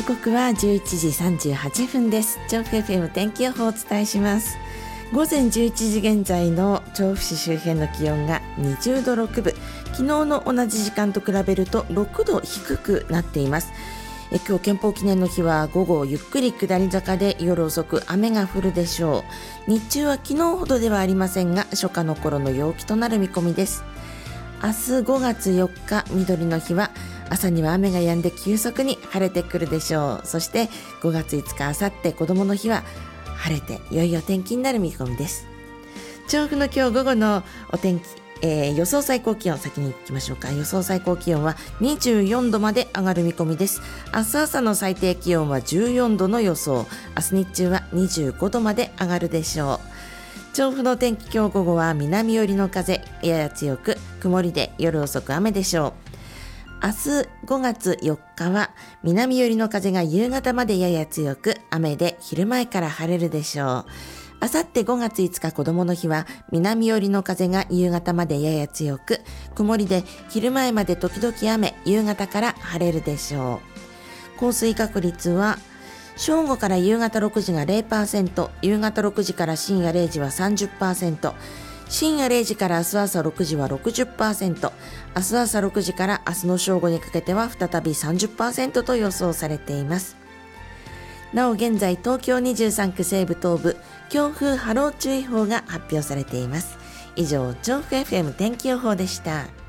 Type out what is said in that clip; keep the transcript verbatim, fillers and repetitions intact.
時刻はじゅういちじさんじゅうはっぷんです。調布 エフエム 天気予報をお伝えします。午前じゅういちじ現在の調布市周辺の気温がにじゅうどろくぶ、昨日の同じ時間と比べるとろくど低くなっています。え今日憲法記念の日は午後ゆっくり下り坂で夜遅く雨が降るでしょう。日中は昨日ほどではありませんが初夏の頃の陽気となる見込みです。明日ごがつよっかみどりの日は朝には雨が止んで急速に晴れてくるでしょう。そしてごがついつかあさって子どもの日は晴れて良いお天気になる見込みです。調布の今日午後のお天気、えー、予想最高気温先に行きましょうか。予想最高気温はにじゅうよんどまで上がる見込みです。明日朝の最低気温はじゅうよんどの予想。明日日中はにじゅうごどまで上がるでしょう。調布の天気、今日午後は南寄りの風やや強く曇りで夜遅く雨でしょう。明日ごがつよっかは南寄りの風が夕方までやや強く雨で昼前から晴れるでしょう。あさってごがついつか子どもの日は南寄りの風が夕方までやや強く曇りで昼前まで時々雨、夕方から晴れるでしょう。降水確率は正午から夕方ろくじが ゼロパーセント、夕方ろくじから深夜れいじは さんじゅっパーセント、深夜れいじから明日朝ろくじは ろくじゅっパーセント、明日朝ろくじから明日の正午にかけては再び さんじゅっパーセント と予想されています。なお現在東京にじゅうさんく西部東部強風波浪注意報が発表されています。以上、調布 エフエム 天気予報でした。